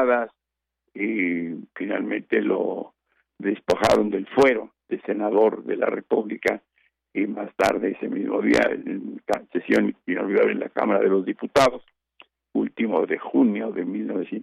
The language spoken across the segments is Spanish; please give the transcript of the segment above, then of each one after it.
patadas y finalmente lo despojaron del fuero de senador de la República, y más tarde ese mismo día en sesión inolvidable en la Cámara de los Diputados, último de junio de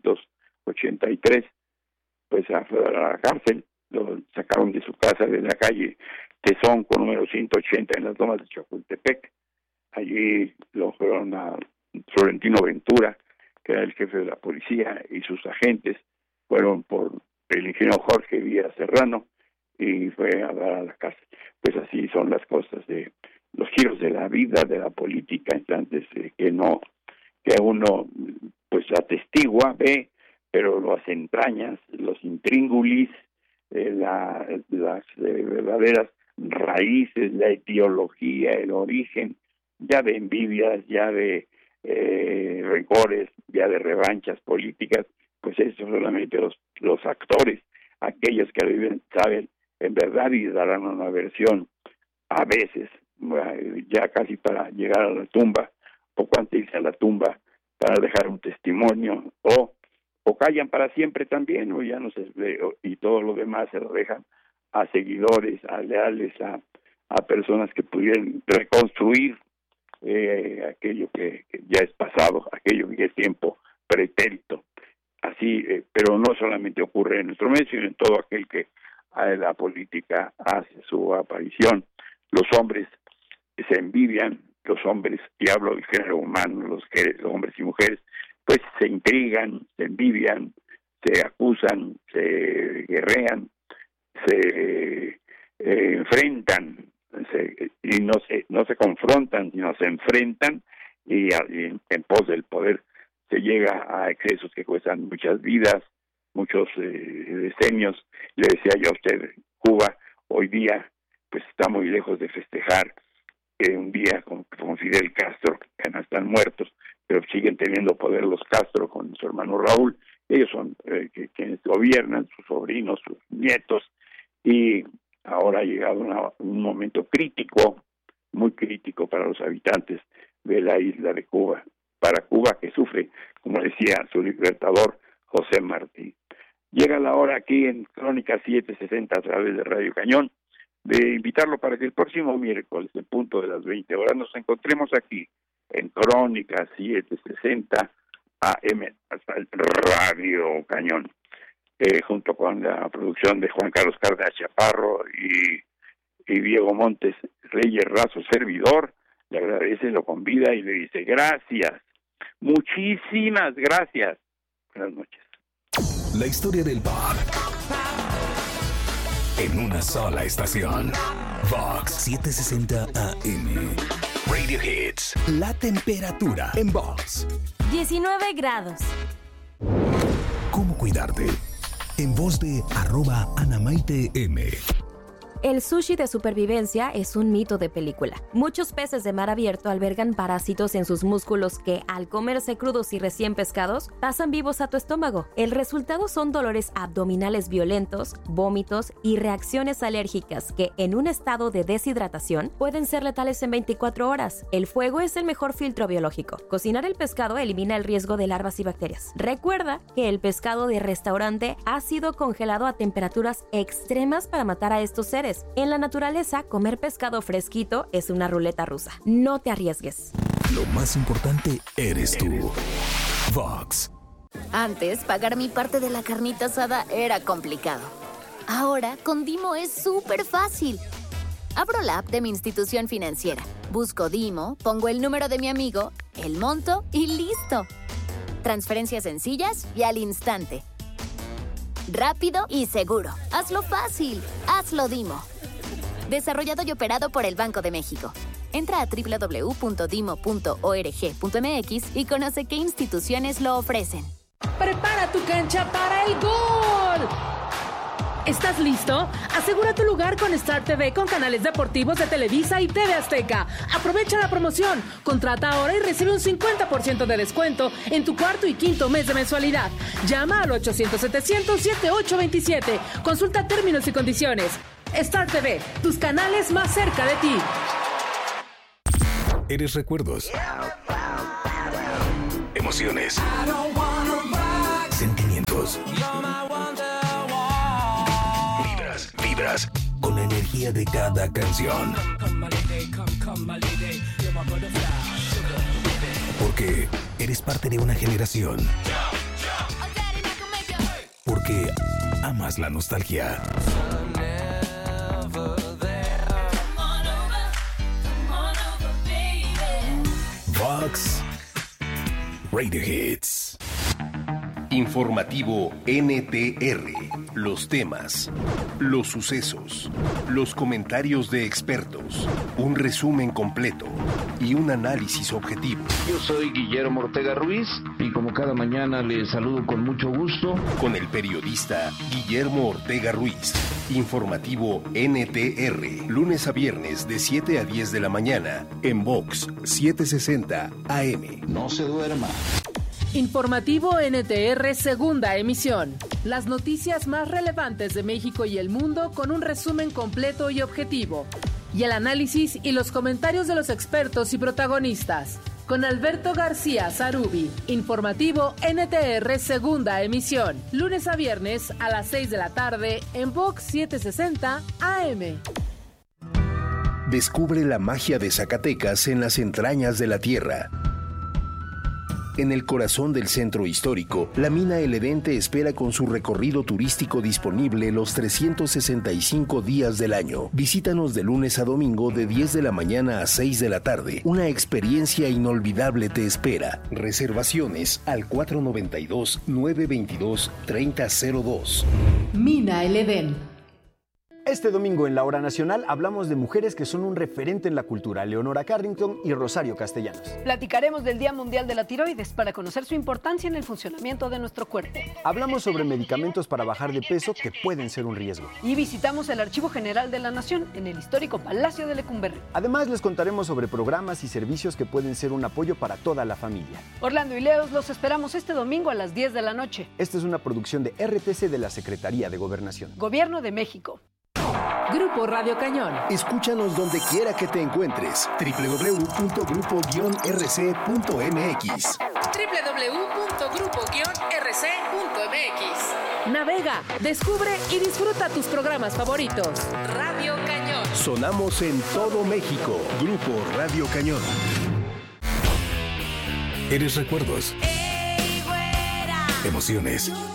1983, pues fue a la cárcel, lo sacaron de su casa de la calle Tesón con número 180 en las Lomas de Chapultepec. Allí lo fueron a Florentino Ventura, que era el jefe de la policía, y sus agentes fueron por el ingeniero Jorge Díaz Serrano y fue a dar a la cárcel. Pues así son las cosas de los giros de la vida, de la política, instantes que uno pues atestigua, ve, pero las entrañas, los intríngulis, las verdaderas raíces, la etiología, el origen, ya de envidias, ya de rencores, ya de revanchas políticas, pues eso solamente los actores, aquellos que viven, saben en verdad y darán una versión a veces, ya casi para llegar a la tumba, poco antes de irse a la tumba, para dejar un testimonio, o callan para siempre también, o ya no se ve, y todo lo demás se lo dejan a seguidores, a leales, a personas que pudieran reconstruir aquello que ya es pasado, aquello que es tiempo pretérito. Así, pero no solamente ocurre en nuestro medio, sino en todo aquel que la política hace su aparición. Los hombres se envidian, los hombres, y hablo del género humano, los hombres y mujeres, pues se intrigan, se envidian, se acusan, se guerrean, se enfrentan, y no se confrontan, sino se enfrentan, y en pos del poder se llega a excesos que cuestan muchas vidas, muchos decenios. Le decía yo a usted, Cuba hoy día pues está muy lejos de festejar un día con Fidel Castro, que no están muertos, pero siguen teniendo poder los Castro con su hermano Raúl. Ellos son quienes gobiernan, sus sobrinos, sus nietos, y ahora ha llegado un momento crítico, muy crítico para los habitantes de la isla de Cuba, para Cuba que sufre, como decía su libertador José Martí. Llega la hora aquí en Crónica 760 a través de Radio Cañón, de invitarlo para que el próximo miércoles, en punto de las 20 horas, nos encontremos aquí en Crónica 760 AM, hasta el Radio Cañón, junto con la producción de Juan Carlos Cárdenas Chaparro y Diego Montes Reyes Razo, servidor. Le agradece, lo convida y le dice gracias, muchísimas gracias. Buenas noches. La historia del pop en una sola estación. Vox 760 AM. Radio Hits. La temperatura en Vox. 19 grados. ¿Cómo cuidarte? En voz de @AnamaiteM. El sushi de supervivencia es un mito de película. Muchos peces de mar abierto albergan parásitos en sus músculos que, al comerse crudos y recién pescados, pasan vivos a tu estómago. El resultado son dolores abdominales violentos, vómitos y reacciones alérgicas que, en un estado de deshidratación, pueden ser letales en 24 horas. El fuego es el mejor filtro biológico. Cocinar el pescado elimina el riesgo de larvas y bacterias. Recuerda que el pescado de restaurante ha sido congelado a temperaturas extremas para matar a estos seres. En la naturaleza, comer pescado fresquito es una ruleta rusa. No te arriesgues. Lo más importante eres tú. Vox. Antes, pagar mi parte de la carnita asada era complicado. Ahora, con Dimo es súper fácil. Abro la app de mi institución financiera, busco Dimo, pongo el número de mi amigo, el monto y listo. Transferencias sencillas y al instante. Rápido y seguro. Hazlo fácil. Hazlo Dimo. Desarrollado y operado por el Banco de México. Entra a www.dimo.org.mx y conoce qué instituciones lo ofrecen. ¡Prepara tu cancha para el gol! ¿Estás listo? Asegura tu lugar con Star TV con canales deportivos de Televisa y TV Azteca. Aprovecha la promoción. Contrata ahora y recibe un 50% de descuento en tu cuarto y quinto mes de mensualidad. Llama al 800-700-7827. Consulta términos y condiciones. Star TV, tus canales más cerca de ti. Eres recuerdos, emociones, sentimientos. éxitos. Vibras con la energía de cada canción. Porque eres parte de una generación. Porque amas la nostalgia. Vox Radio Hits. Informativo NTR. Los temas, los sucesos, los comentarios de expertos, un resumen completo y un análisis objetivo. Yo soy Guillermo Ortega Ruiz y como cada mañana les saludo con mucho gusto. Con el periodista Guillermo Ortega Ruiz. Informativo NTR. Lunes a viernes de 7 a 10 de la mañana en Vox 760 AM. No se duerma. Informativo NTR, segunda emisión. Las noticias más relevantes de México y el mundo con un resumen completo y objetivo. Y el análisis y los comentarios de los expertos y protagonistas. Con Alberto García Zarubi. Informativo NTR, segunda emisión. Lunes a viernes a las 6 de la tarde en Vox 760 AM. Descubre la magia de Zacatecas en las entrañas de la tierra. En el corazón del centro histórico, la mina El Edén te espera con su recorrido turístico disponible los 365 días del año. Visítanos de lunes a domingo de 10 de la mañana a 6 de la tarde. Una experiencia inolvidable te espera. Reservaciones al 492-922-3002. Mina El Edén. Este domingo en la Hora Nacional hablamos de mujeres que son un referente en la cultura, Leonora Carrington y Rosario Castellanos. Platicaremos del Día Mundial de la Tiroides para conocer su importancia en el funcionamiento de nuestro cuerpo. Hablamos sobre medicamentos para bajar de peso que pueden ser un riesgo. Y visitamos el Archivo General de la Nación en el histórico Palacio de Lecumberri. Además les contaremos sobre programas y servicios que pueden ser un apoyo para toda la familia. Orlando y Leos los esperamos este domingo a las 10 de la noche. Esta es una producción de RTC de la Secretaría de Gobernación. Gobierno de México. Grupo Radio Cañón. Escúchanos donde quiera que te encuentres. www.grupo-rc.mx. www.grupo-rc.mx. Navega, descubre y disfruta tus programas favoritos. Radio Cañón. Sonamos en todo México. Grupo Radio Cañón. Eres recuerdos. Emociones.